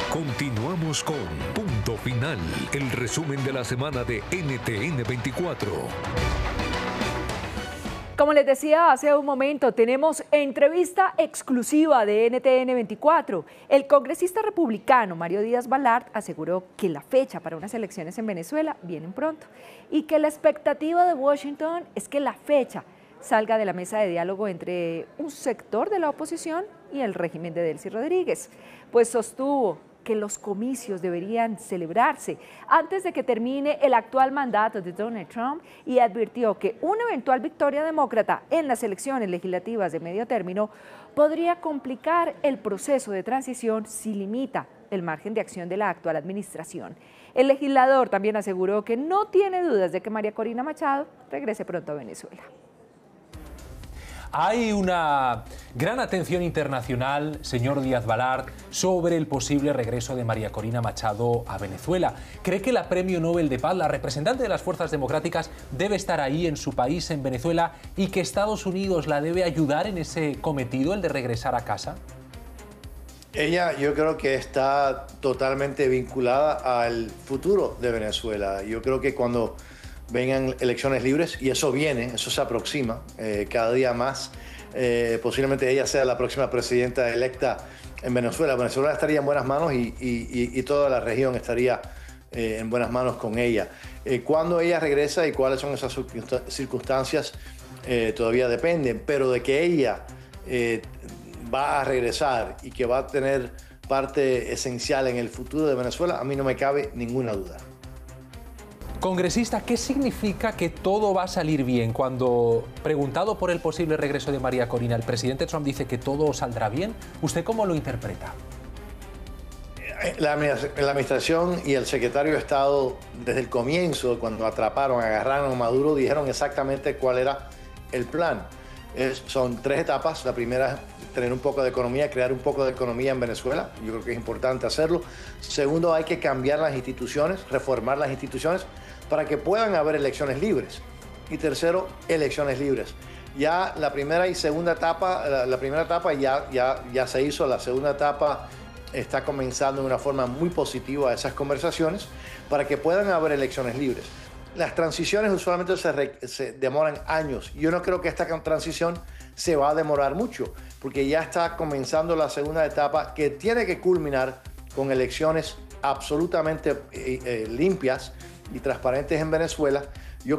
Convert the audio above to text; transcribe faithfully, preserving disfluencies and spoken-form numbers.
Continuamos con Punto Final, el resumen de la semana de N T N veinticuatro. Como les decía hace un momento, tenemos entrevista exclusiva de N T N veinticuatro. El congresista republicano Mario Díaz-Balart aseguró que la fecha para unas elecciones en Venezuela vienen pronto y que la expectativa de Washington es que la fecha salga de la mesa de diálogo entre un sector de la oposición y el régimen de Delcy Rodríguez, pues sostuvo que los comicios deberían celebrarse antes de que termine el actual mandato de Donald Trump y advirtió que una eventual victoria demócrata en las elecciones legislativas de medio término podría complicar el proceso de transición si limita el margen de acción de la actual administración. El legislador también aseguró que no tiene dudas de que María Corina Machado regrese pronto a Venezuela. Hay una gran atención internacional, señor Díaz-Balart, sobre el posible regreso de María Corina Machado a Venezuela. ¿Cree que la Premio Nobel de Paz, la representante de las fuerzas democráticas, debe estar ahí en su país, en Venezuela, y que Estados Unidos la debe ayudar en ese cometido, el de regresar a casa? Ella, yo creo que está totalmente vinculada al futuro de Venezuela. Yo creo que cuando vengan elecciones libres, y eso viene, eso se aproxima eh, cada día más, eh, posiblemente ella sea la próxima presidenta electa en Venezuela. Venezuela estaría en buenas manos y, y, y toda la región estaría eh, en buenas manos con ella. Eh, cuándo ella regresa y cuáles son esas circunstancias eh, todavía dependen, pero de que ella eh, va a regresar y que va a tener parte esencial en el futuro de Venezuela, a mí no me cabe ninguna duda. Congresista, ¿qué significa que todo va a salir bien? Cuando preguntado por el posible regreso de María Corina, el presidente Trump dice que todo saldrá bien. ¿Usted cómo lo interpreta? La, la administración y el secretario de Estado, desde el comienzo, cuando atraparon, agarraron a Maduro, dijeron exactamente cuál era el plan. Es, son tres etapas. La primera es tener un poco de economía, crear un poco de economía en Venezuela. Yo creo que es importante hacerlo. Segundo, hay que cambiar las instituciones, reformar las instituciones para que puedan haber elecciones libres. Y tercero, elecciones libres. Ya la primera y segunda etapa, la, la primera etapa ya, ya, ya se hizo, la segunda etapa está comenzando de una forma muy positiva esas conversaciones para que puedan haber elecciones libres. Las transiciones usualmente se, re, se demoran años. Yo no creo que esta transición se va a demorar mucho, porque ya está comenzando la segunda etapa que tiene que culminar con elecciones absolutamente eh, eh, limpias y transparentes en Venezuela,